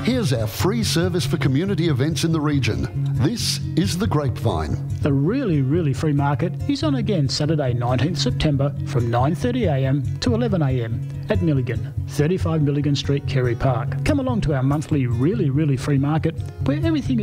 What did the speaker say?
Here's our free service for community events in the region. This is The Grapevine. The really free market is on again Saturday 19th September from 9:30am to 11am at Milligan, 35 Milligan Street, Kerry Park. Come along to our monthly really free market where everything